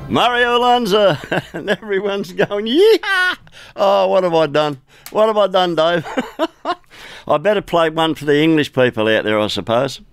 Mario Lanza, and everyone's going, yeah! Oh, what have I done? What have I done, Dave? I better play one for the English people out there, I suppose.